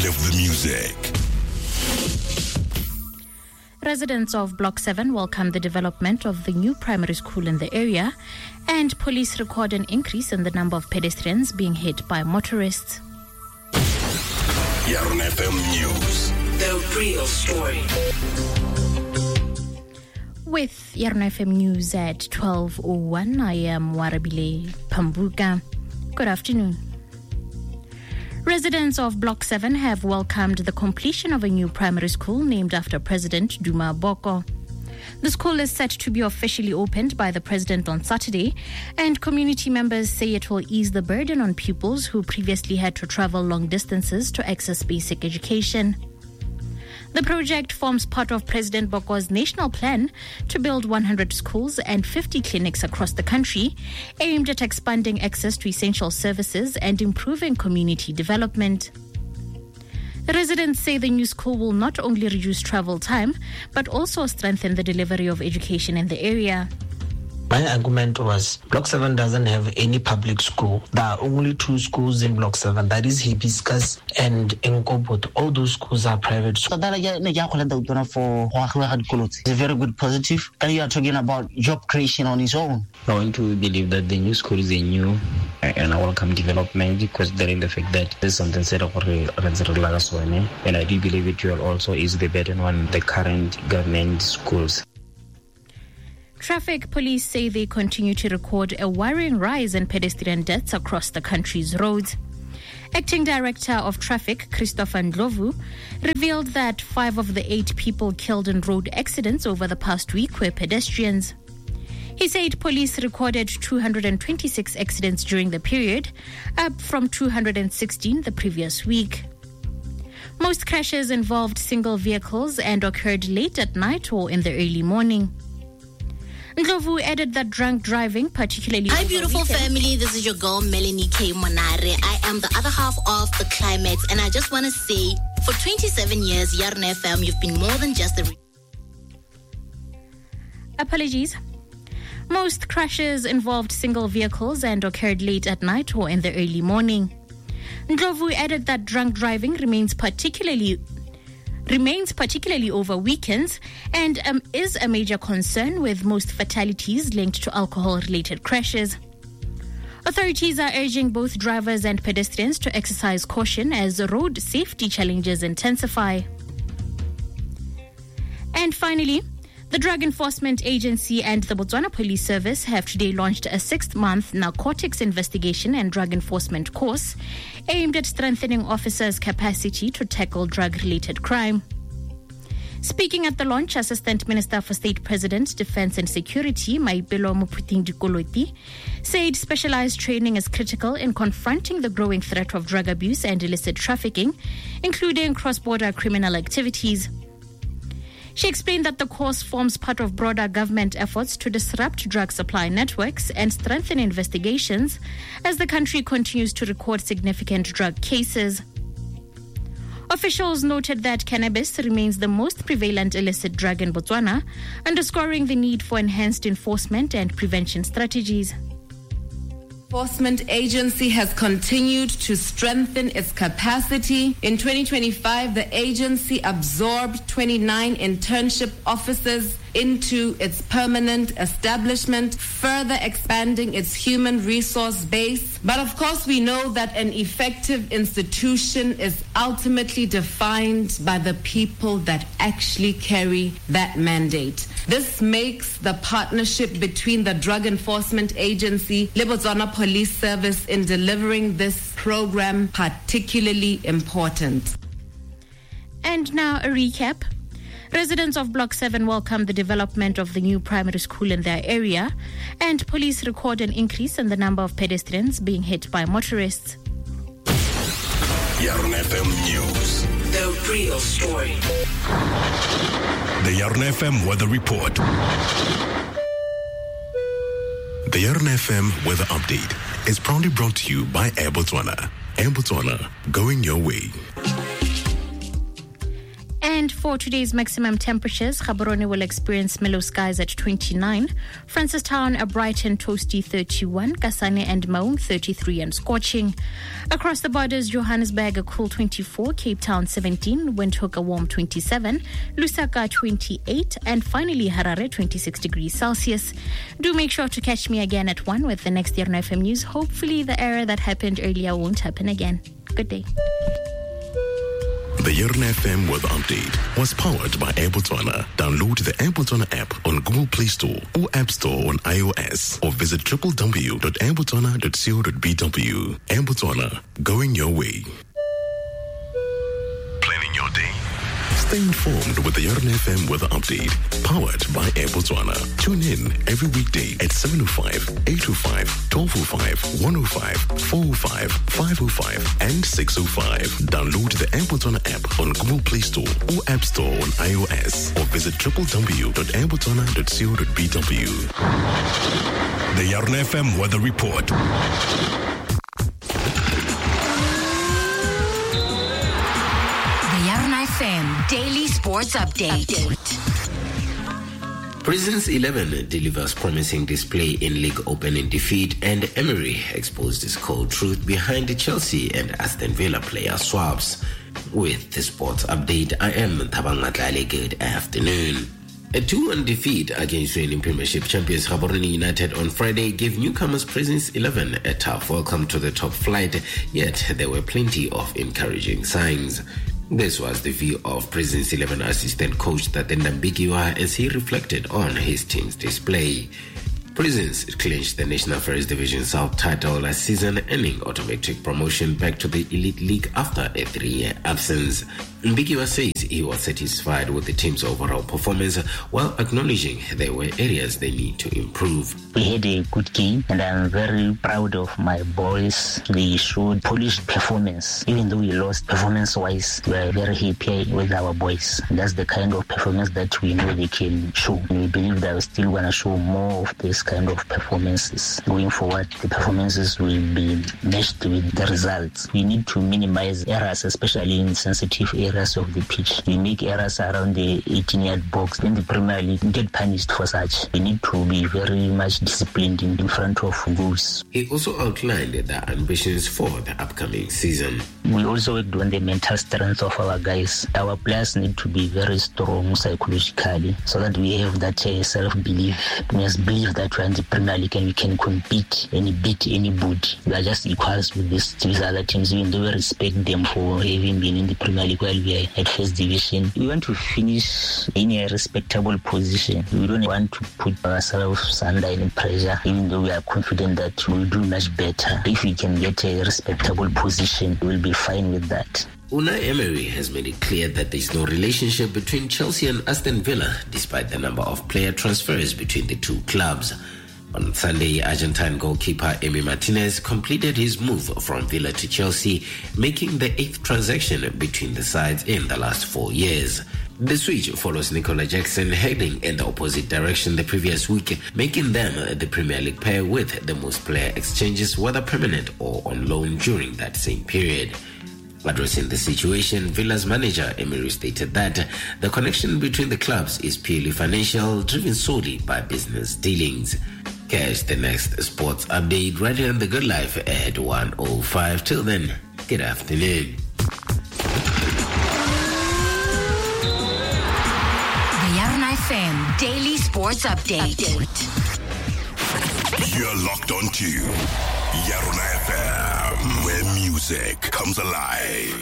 live the music. Residents of Block 7 welcome the development of the new primary school in the area, and police record an increase in the number of pedestrians being hit by motorists. Yarn FM News. The real story. With Yarn FM News at 12:01, I am Warabile Pambuka. Good afternoon. Residents of Block 7 have welcomed the completion of a new primary school named after President Duma Boko. The school is set to be officially opened by the president on Saturday, and community members say it will ease the burden on pupils who previously had to travel long distances to access basic education. The project forms part of President Boko's national plan to build 100 schools and 50 clinics across the country, aimed at expanding access to essential services and improving community development. The residents say the new school will not only reduce travel time, but also strengthen the delivery of education in the area. My argument was Block 7 doesn't have any public school. There are only 2 schools in Block 7. That is Hibiscus and Nkobot. All those schools are private schools. It's a very good positive. And you are talking about job creation on its own. I want to believe that the new school is a new and a welcome development, because there in the fact that there's something set up for and I do believe it will also ease the burden on the current government schools. Traffic police say they continue to record a worrying rise in pedestrian deaths across the country's roads. Acting Director of Traffic, Christopher Ndlovu, revealed that 5 of the 8 people killed in road accidents over the past week were pedestrians. He said police recorded 226 accidents during the period, up from 216 the previous week. Most crashes involved single vehicles and occurred late at night or in the early morning. Ndlovu added that drunk driving, particularly... Hi, beautiful family. This is your girl, Melanie K. Monare. I am the other half of The Climax, and I just want to say, for 27 years, Yarn FM, you've been more than just a... Apologies. Most crashes involved single vehicles and occurred late at night or in the early morning. Ndlovu added that drunk driving remains particularly over weekends and is a major concern, with most fatalities linked to alcohol-related crashes. Authorities are urging both drivers and pedestrians to exercise caution as road safety challenges intensify. And finally, the Drug Enforcement Agency and the Botswana Police Service have today launched a 6-month narcotics investigation and drug enforcement course aimed at strengthening officers' capacity to tackle drug-related crime. Speaking at the launch, Assistant Minister for State President, Defense and Security, Maipelo Mophuthing-Dikoloiti, said specialized training is critical in confronting the growing threat of drug abuse and illicit trafficking, including cross-border criminal activities. She explained that the course forms part of broader government efforts to disrupt drug supply networks and strengthen investigations as the country continues to record significant drug cases. Officials noted that cannabis remains the most prevalent illicit drug in Botswana, underscoring the need for enhanced enforcement and prevention strategies. Enforcement Agency has continued to strengthen its capacity. In 2025, the agency absorbed 29 internship officers into its permanent establishment, further expanding its human resource base. But of course, we know that an effective institution is ultimately defined by the people that actually carry that mandate. This makes the partnership between the Drug Enforcement Agency, the Botswana Police Service in delivering this program particularly important. And now a recap. Residents of Block 7 welcome the development of the new primary school in their area, and police record an increase in the number of pedestrians being hit by motorists. Yarn FM News. The real story. The Yarn FM Weather Report. The Yarn FM Weather Update is proudly brought to you by Air Botswana. Air Botswana, going your way. And And for today's maximum temperatures, Gaborone will experience mellow skies at 29, Francistown, Brighton, toasty 31, Kasane and Maung 33 and scorching. Across the borders, Johannesburg a cool 24, Cape Town 17, Windhoek a warm 27, Lusaka 28, and finally Harare 26 degrees Celsius. Do make sure to catch me again at 1 with the next Yarn FM news. Hopefully the error that happened earlier won't happen again. Good day. The Yarn FM weather update was powered by Air Botswana. Download the Air Botswana app on Google Play Store or App Store on iOS, or visit www.airbotswana.co.bw. Air Botswana, going your way. Planning your day? Stay informed with the Yarn FM weather update, powered by Air Botswana. Tune in every weekday at 7:05, 8:05, 12:05, 1:05, 4:05, 5:05, and 6:05. Download the Air Botswana app on Google Play Store or App Store on iOS, or visit www.airbotswana.co.bw. The Yarn FM weather report. FM Daily Sports Update. Prisons 11 delivers promising display in League opening defeat, and Emery exposed his cold truth behind the Chelsea and Aston Villa player swaps. With the sports update, I am Thabang Matlale. Good afternoon. A 2-1 defeat against reigning Premiership champions Gaborone United on Friday gave newcomers Prisons 11 a tough welcome to the top flight, yet there were plenty of encouraging signs. This was the view of Prisons 11 assistant coach Tatenda Mbikiwa as he reflected on his team's display. Prisons clinched the National First Division South title last season, earning automatic promotion back to the Elite League after a 3-year absence. Mbikiwa says he was satisfied with the team's overall performance, while acknowledging there were areas they need to improve. We had a good game, and I'm very proud of my boys. They showed polished performance. Even though we lost performance-wise, we are very happy with our boys. That's the kind of performance that we know they can show. And we believe that we're still going to show more of this kind of performances. Going forward, the performances will be matched with the results. We need to minimize errors, especially in sensitive areas of the pitch. We make errors around the 18-yard box. Then the Premier League get punished for such. We need to be very much disciplined in front of goals. He also outlined their ambitions for the upcoming season. We also worked on the mental strength of our guys. Our players need to be very strong psychologically so that we have that self-belief. We must believe that we're in the Premier League and we can compete and beat anybody. We are just equals with these other teams, even though we respect them for having been in the Premier League while we are at First Division. We want to finish in a respectable position. We don't want to put ourselves under any pressure, even though we are confident that we'll do much better. If we can get a respectable position, we'll be fine with that. Unai Emery has made it clear that there is no relationship between Chelsea and Aston Villa, despite the number of player transfers between the two clubs. On Sunday, Argentine goalkeeper Emi Martinez completed his move from Villa to Chelsea, making the 8th transaction between the sides in the last 4 years. The switch follows Nicola Jackson heading in the opposite direction the previous week, making them the Premier League pair with the most player exchanges, whether permanent or on loan, during that same period. Addressing the situation, Villa's manager Emery stated that the connection between the clubs is purely financial, driven solely by business dealings. Catch the next sports update right here on The Good Life at 1:05. Till then, good afternoon. The Yarn FM Daily Sports Update. You're locked onto Yarn FM, where music comes alive.